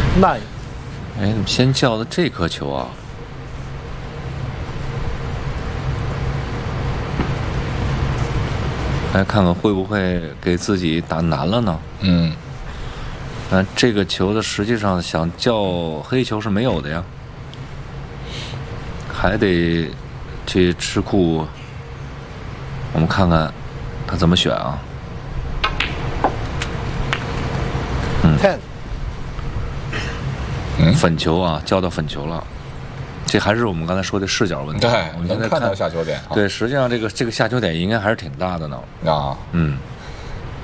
9。 哎，怎么先叫的这颗球啊？来看看会不会给自己打难了呢？这个球的实际上想叫黑球是没有的呀，还得去吃库。我们看看他怎么选啊 ？10。 粉球啊，叫到粉球了。这还是我们刚才说的视角问题。 对， 我们现在看到下球点。 对，实际上这个下球点应该还是挺大的呢。 啊，